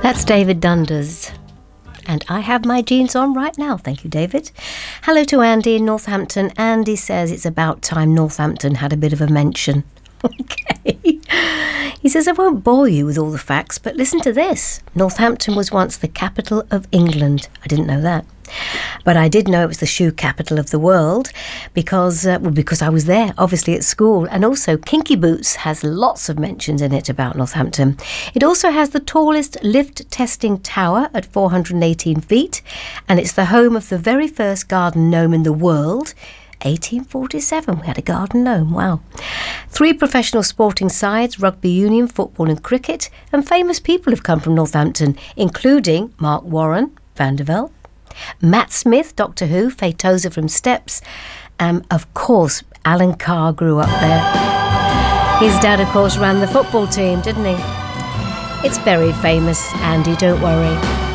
That's David Dundas. And I have my jeans on right now. Thank you, David. Hello to Andy in Northampton. Andy says it's about time Northampton had a bit of a mention. Okay. He says, I won't bore you with all the facts, but listen to this. Northampton was once the capital of England. I didn't know that. But I did know it was the shoe capital of the world because I was there, obviously, at school. And also, Kinky Boots has lots of mentions in it about Northampton. It also has the tallest lift testing tower at 418 feet. And it's the home of the very first garden gnome in the world. 1847, we had a garden gnome, wow. 3 professional sporting sides, rugby union, football and cricket. And famous people have come from Northampton, including Mark Warren, Vanderbilt, Matt Smith, Doctor Who, Faye Tozer from Steps. Of course, Alan Carr grew up there. His dad, of course, ran the football team, didn't he? It's very famous, Andy, don't worry.